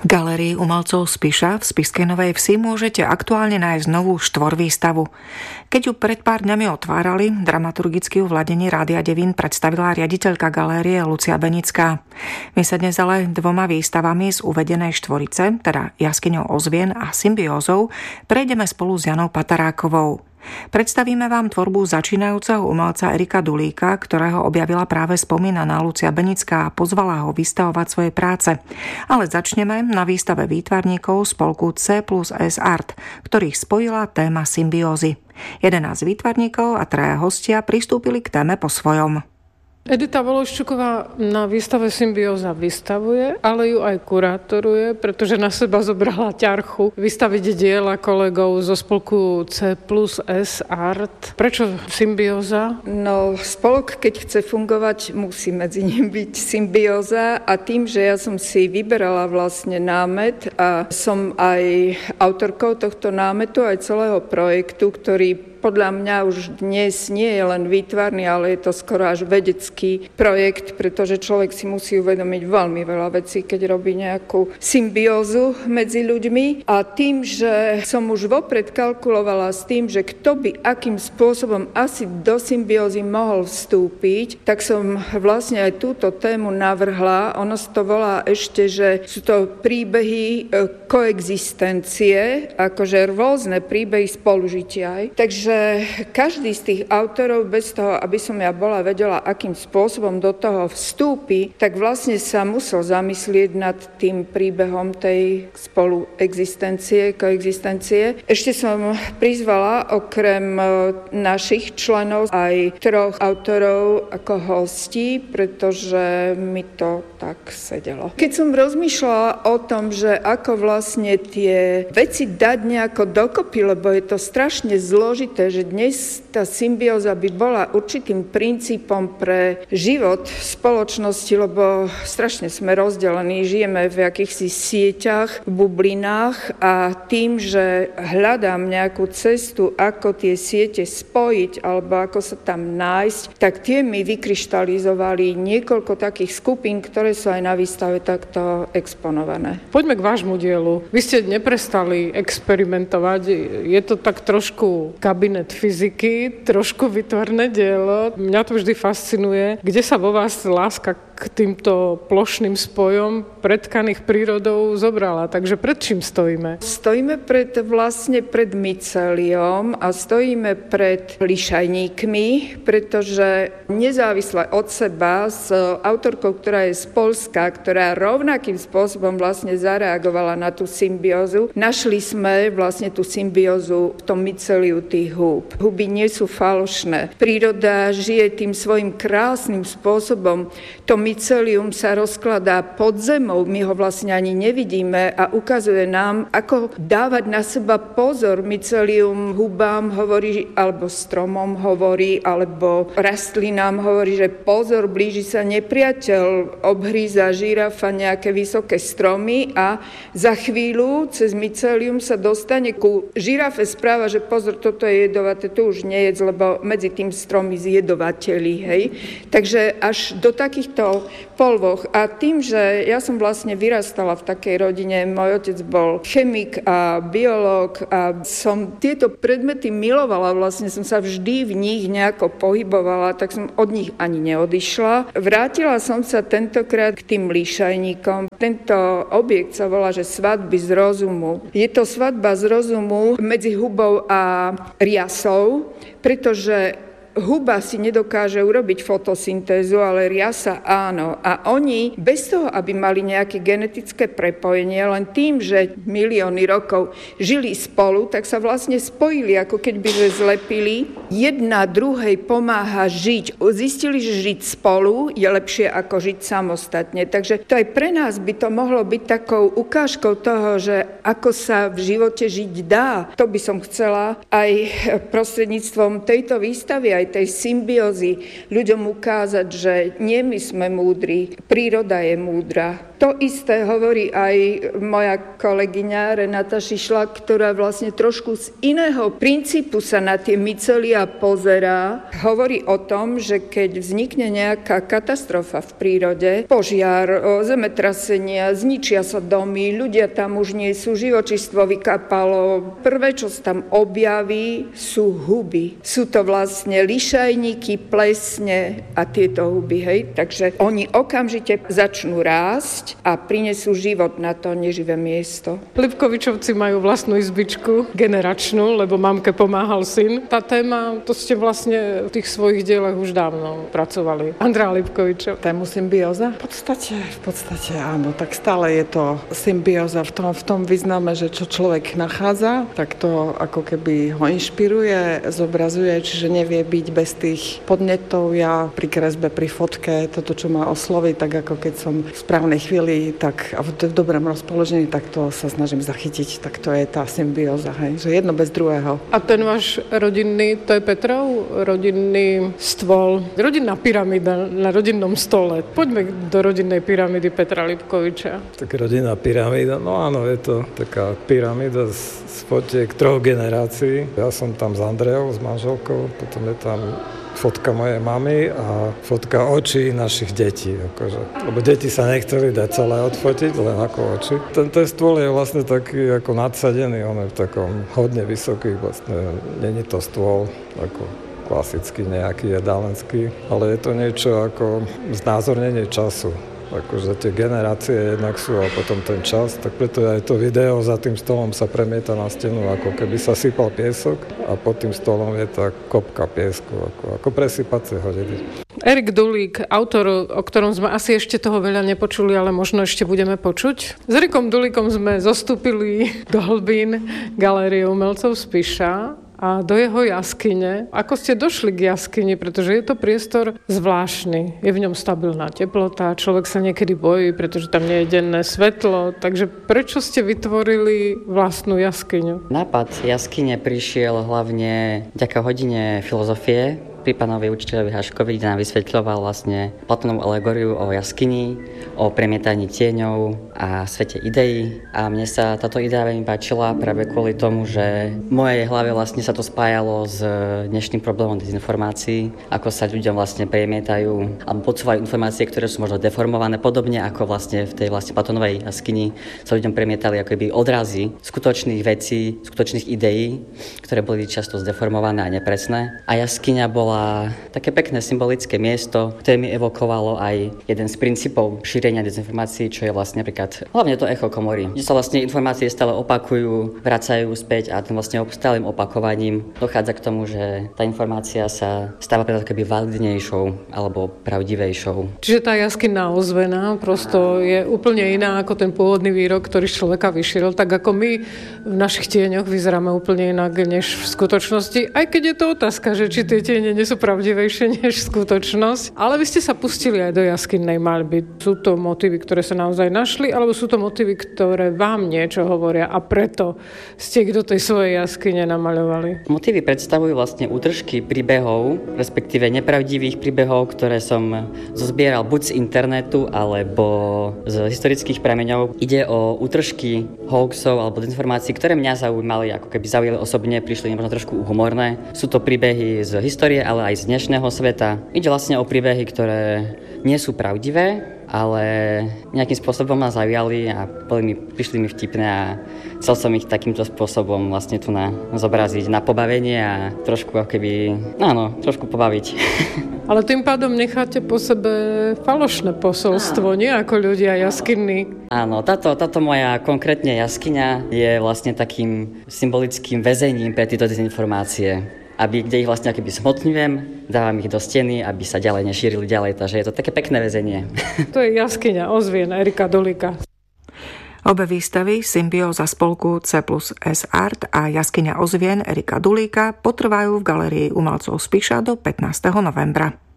V galérii umelcov Spiša v Spišskej Novej Vsi môžete aktuálne nájsť novú štvorvýstavu. Keď ju pred pár dňami otvárali, dramaturgicky ju v ladení Rádia Devín predstavila riaditeľka galérie Lucia Benická. My sa dnes ale dvoma výstavami z uvedenej štvorice, teda Jaskyňou ozvien a Symbiózou, prejdeme spolu s Janou Patarákovou. Predstavíme vám tvorbu začínajúceho umelca Erika Dulíka, ktorého objavila práve spomínaná Lucia Benická a pozvala ho vystavovať svoje práce. Ale začneme na výstave výtvarníkov spolku C+S Art, ktorých spojila téma symbiózy. 11 výtvarníkov a 3 hostia pristúpili k téme po svojom. Edita Vološčuková na výstave Symbióza vystavuje, ale ju aj kurátoruje, pretože na seba zobrala ťarchu vystaviť diela kolegov zo spolku C+S Art. Prečo Symbióza? No, spolok, keď chce fungovať, musí medzi ním byť symbióza a tým, že ja som si vyberala vlastne námet a som aj autorkou tohto námetu, aj celého projektu, ktorý podľa mňa už dnes nie je len výtvarný, ale je to skoro až vedecký projekt, pretože človek si musí uvedomiť veľmi veľa vecí, keď robí nejakú symbiózu medzi ľuďmi. A tým, že som už vopred kalkulovala s tým, že kto by akým spôsobom asi do symbiózy mohol vstúpiť, tak som vlastne aj túto tému navrhla. Ono sa to volá ešte, že sú to príbehy koexistencie, akože rôzne príbehy spolužitia. Takže každý z tých autorov, bez toho, aby som ja vedela, akým spôsobom do toho vstúpi, tak vlastne sa musel zamyslieť nad tým príbehom tej spoluexistencie, koexistencie. Ešte som prizvala okrem našich členov aj 3 autorov ako hostí, pretože mi to tak sedelo. Keď som rozmýšľala o tom, že ako vlastne tie veci dať nejako dokopy, lebo je to strašne zložité, že dnes tá symbióza by bola určitým princípom pre život spoločnosti, lebo strašne sme rozdelení, žijeme v akýchsi sieťach, v bublinách a tým, že hľadám nejakú cestu, ako tie siete spojiť alebo ako sa tam nájsť, tak tie mi vykryštalizovali niekoľko takých skupín, ktoré sú aj na výstave takto exponované. Poďme k vášmu dielu. Vy ste neprestali experimentovať. Je to tak trošku kabinet fyziky, trošku výtvarné dielo. Mňa to vždy fascinuje. Kde sa vo vás láska k týmto plošným spojom pretkaných prírodou zobrala? Takže pred čím stojíme? Stojíme pred myceliom a stojíme pred lišajníkmi, pretože nezávisle od seba s autorkou, ktorá je z Poľska, ktorá rovnakým spôsobom vlastne zareagovala na tú symbiózu, našli sme vlastne tú symbiózu v tom myceliu tých húb. Huby nie sú falošné. Príroda žije tým svojim krásnym spôsobom. To mycelium sa rozkladá pod zemou, my ho vlastne ani nevidíme a ukazuje nám, ako dávať na seba pozor. Mycelium hubám hovorí, alebo stromom hovorí, alebo rastlinám hovorí, že pozor, blíži sa nepriateľ, obhríza žirafa nejaké vysoké stromy a za chvíľu cez mycelium sa dostane ku žirafe, správa, že pozor, toto je jedovaté, to už nejedz, lebo medzi tým stromy zjedovateľi, hej. Takže až do takýchto polvoch. A tým, že ja som vlastne vyrastala v takej rodine, môj otec bol chemik a biológ a som tieto predmety milovala, vlastne som sa vždy v nich nejako pohybovala, tak som od nich ani neodišla. Vrátila som sa tentokrát k tým lišajníkom. Tento objekt sa volá, že svadby z rozumu. Je to svadba z rozumu medzi hubou a riasou, pretože huba si nedokáže urobiť fotosyntézu, ale riasa áno. A oni, bez toho, aby mali nejaké genetické prepojenie, len tým, že milióny rokov žili spolu, tak sa vlastne spojili, ako keby že zlepili. Jedna druhej pomáha žiť. Zistili, že žiť spolu je lepšie ako žiť samostatne. Takže to aj pre nás by to mohlo byť takou ukážkou toho, že ako sa v živote žiť dá. To by som chcela aj prostredníctvom tejto výstavy aj tej symbiózy, ľuďom ukázať, že nie my sme múdri, príroda je múdra. To isté hovorí aj moja kolegyňa Renata Šišla, ktorá vlastne trošku z iného princípu sa na tie mycelia pozerá. Hovorí o tom, že keď vznikne nejaká katastrofa v prírode, požiar, zemetrasenia, zničia sa domy, ľudia tam už nie sú, živočístvo vykapalo. Prvé, čo sa tam objaví, sú huby. Sú to vlastne lišajníky, plesne a tieto huby, hej. Takže oni okamžite začnú rásť a prinesú život na to neživé miesto. Lipkovičovci majú vlastnú izbičku, generačnú, lebo mamke pomáhal syn. Tá téma, to ste vlastne v tých svojich dielach už dávno pracovali. Andrea Lipkovičov. Tému symbióza? V podstate áno, tak stále je to symbióza v tom význame, že čo človek nachádza, tak to ako keby ho inšpiruje, zobrazuje, čiže nevie byť bez tých podnetov. Ja pri kresbe, pri fotke, toto, čo ma osloví, tak ako keď som v správnej chvíli, tak a v dobrom rozpoložení, tak to sa snažím zachytiť, tak to je tá symbióza, hej, že jedno bez druhého. A ten váš rodinný, to je Petrov, rodinný stôl, rodinná pyramída na rodinnom stole. Poďme do rodinnej pyramídy Petra Lipkoviča. Tak rodinná pyramída, no áno, je to taká pyramída z fotiek 3 generácií. Ja som tam s Andreou, s manželkou, potom je tam fotka mojej mamy a fotka očí našich detí. Akože. Lebo deti sa nechceli dať celé odfotiť, len ako oči. Ten stôl je vlastne taký ako nadsadený, on je v takom hodne vysoký, vlastne není to stôl ako klasický nejaký jedálenský, ale je to niečo ako znázornenie času. Akože tie generácie jednak sú a potom ten čas, tak preto aj to video za tým stolom sa premieta na stenu, ako keby sa sypal piesok a pod tým stolom je tá kopka piesku, ako presypacie hodiny. Erik Dulík, autor, o ktorom sme asi ešte toho veľa nepočuli, ale možno ešte budeme počuť. S Erikom Dulíkom sme zostúpili do hlbín Galérie umelcov Spiša a do jeho jaskyne. Ako ste došli k jaskyni, pretože je to priestor zvláštny. Je v ňom stabilná teplota, človek sa niekedy bojí, pretože tam nie je denné svetlo. Takže prečo ste vytvorili vlastnú jaskyňu? Nápad jaskyne prišiel hlavne vďaka hodine filozofie pri pánovi učiteľovi Haškovi, kde nám vysvetľoval vlastne Platónovú alegóriu o jaskyni, o premietaní tieňov a svete ideí. A mne sa táto idea veľmi páčila práve kvôli tomu, že v mojej hlave vlastne sa to spájalo s dnešným problémom dezinformácií, ako sa ľuďom vlastne premietajú alebo podsúvajú informácie, ktoré sú možno deformované, podobne ako vlastne v tej vlastne Platónovej jaskyni sa ľuďom premietali ako keby odrazy skutočných vecí, skutočných ideí, ktoré boli často zdeformované a nepresné. A jaskyňa bola také pekné symbolické miesto, ktoré mi evokovalo aj jeden z princípov šírenia dezinformácií, čo je vlastne napríklad hlavne to echo komory, kde sa vlastne informácie stále opakujú, vracajú späť a tým vlastne stálym opakovaním dochádza k tomu, že tá informácia sa stáva preto keby validnejšou alebo pravdivejšou. Čiže tá jaskyňná ozvena prosto je úplne iná ako ten pôvodný výrok, ktorý z človeka vyšiel, tak ako my v našich tieňoch vyzeráme úplne inak než v skutočnosti, aj keď je to otázka, že či tie tiene nie sú pravdivejšie než skutočnosť. Ale vy ste sa pustili aj do jaskyňnej maľby. Sú to motívy, ktoré sa naozaj našli, alebo sú to motívy, ktoré vám niečo hovoria a preto ste ich do tej svojej jaskyne namaľovali? Motívy predstavujú vlastne útržky príbehov, respektíve nepravdivých príbehov, ktoré som zozbieral buď z internetu, alebo z historických prameňov. Ide o útržky hoaxov alebo dezinformácií, ktoré mňa zaujímali, ako keby zaujali osobne, prišli možno trošku humorné. Sú to príbehy z histórie, ale aj z dnešného sveta. Ide vlastne o príbehy, ktoré nie sú pravdivé, ale nejakým spôsobom ma zaujali a prišli mi vtipné a chcel som ich takýmto spôsobom vlastne tu zobraziť na pobavenie a trošku trošku pobaviť. Ale tým pádom necháte po sebe falošné posolstvo, nie ako ľudia jaskyní. Áno, táto moja konkrétne jaskyňa je vlastne takým symbolickým väzením pre tieto dezinformácie. Kde ich vlastne akoby zhmotňujem, dávam ich do steny, aby sa ďalej nešírili ďalej, takže je to také pekné väzenie. To je jaskyňa ozvien Erika Dulíka. Obe výstavy Symbióza spolku C+S Art a Jaskyňa ozvien Erika Dulíka potrvajú v Galérii umelcov Spiša do 15. novembra.